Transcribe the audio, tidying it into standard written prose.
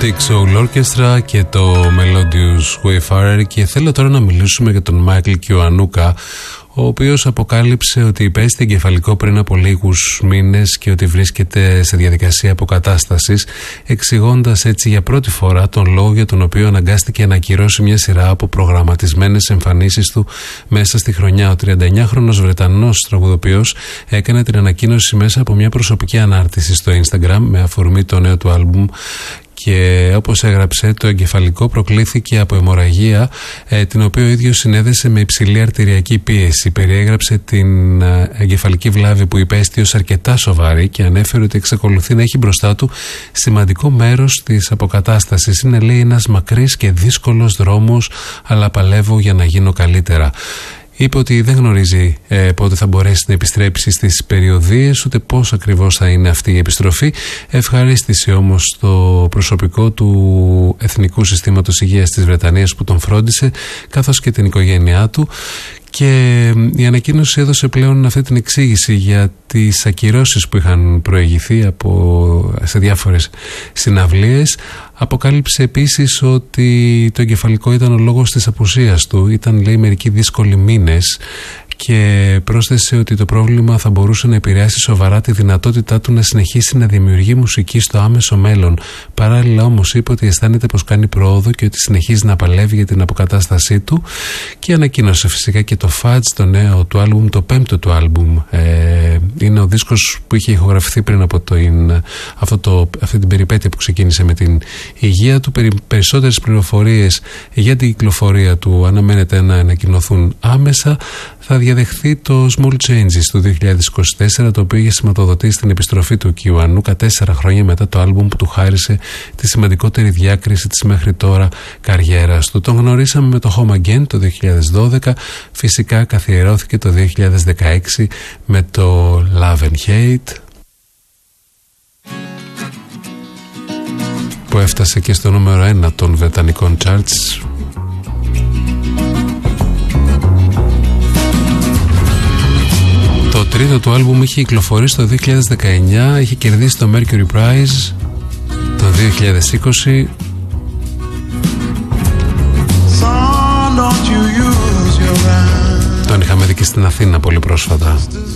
Celtic Soul Orchestra και το Melodious Wayfarer. Και θέλω τώρα να μιλήσουμε για τον Μάικλ Κιουανούκα, ο οποίος αποκάλυψε ότι υπέστη εγκεφαλικό πριν από λίγους μήνες και ότι βρίσκεται σε διαδικασία αποκατάστασης, εξηγώντας έτσι για πρώτη φορά τον λόγο για τον οποίο αναγκάστηκε να ακυρώσει μια σειρά από προγραμματισμένες εμφανίσεις του μέσα στη χρονιά. Ο 39χρονος Βρετανός τραγουδοποιός έκανε την ανακοίνωση μέσα από μια προσωπική ανάρτηση στο Instagram με αφορμή το νέο του άλμπουμ. Και όπως έγραψε, το εγκεφαλικό προκλήθηκε από αιμορραγία, την οποία ο ίδιος συνέδεσε με υψηλή αρτηριακή πίεση. Περιέγραψε την εγκεφαλική βλάβη που υπέστη ως αρκετά σοβαρή και ανέφερε ότι εξακολουθεί να έχει μπροστά του σημαντικό μέρος της αποκατάστασης. Είναι, λέει, ένας μακρύς και δύσκολος δρόμος, αλλά παλεύω για να γίνω καλύτερα. Είπε ότι δεν γνωρίζει πότε θα μπορέσει να επιστρέψει στις περιοδίες, ούτε πώς ακριβώς θα είναι αυτή η επιστροφή. Ευχαρίστησε όμως το προσωπικό του Εθνικού Συστήματος Υγείας της Βρετανίας που τον φρόντισε, καθώς και την οικογένειά του. Και η ανακοίνωση έδωσε πλέον αυτή την εξήγηση για τις ακυρώσεις που είχαν προηγηθεί σε διάφορες συναυλίες. Αποκάλυψε επίσης ότι το εγκεφαλικό ήταν ο λόγος της απουσίας του. Ήταν, λέει, μερικοί δύσκολοι μήνες, και πρόσθεσε ότι το πρόβλημα θα μπορούσε να επηρεάσει σοβαρά τη δυνατότητά του να συνεχίσει να δημιουργεί μουσική στο άμεσο μέλλον. Παράλληλα όμως είπε ότι αισθάνεται πως κάνει πρόοδο και ότι συνεχίζει να παλεύει για την αποκατάστασή του, και ανακοίνωσε φυσικά και το Fudge, το νέο του άλμπουμ, το 5ο του άλμπουμ. Είναι ο δίσκος που είχε ηχογραφηθεί πριν από αυτή την περιπέτεια που ξεκίνησε με την υγεία του. Περισσότερες πληροφορίες για την κυκλοφορία του αναμένεται να ανακοινωθούν άμεσα. Θα διαδεχθεί το Small Changes του 2024, το οποίο είχε σηματοδοτήσει την επιστροφή του Κιουανούκα 4 χρόνια μετά το άλμπουμ που του χάρισε τη σημαντικότερη διάκριση της μέχρι τώρα καριέρας του. Τον γνωρίσαμε με το Home Again το 2012, φυσικά καθιερώθηκε το 2016 με το Love and Hate, που έφτασε και στο νούμερο 1 των βρετανικών charts. Το τρίτο του άλμπουμ είχε κυκλοφορήσει το 2019, είχε κερδίσει το Mercury Prize το 2020. Τον είχαμε δει και στην Αθήνα πολύ πρόσφατα.